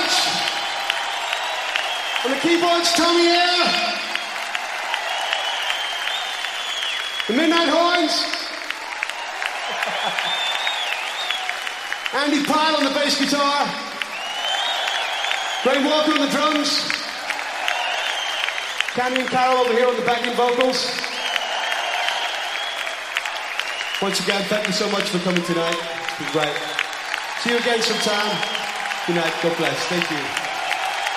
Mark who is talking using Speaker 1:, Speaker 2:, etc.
Speaker 1: Church. On the keyboards, Tommy Air. The Midnight Horns. Andy Pyle on the bass guitar. Ray Walker on the drums. Canyon Carroll over here on the backing vocals. Once again, thank you so much for coming tonight. It's been great. See you again sometime. Good night. God bless. Thank you.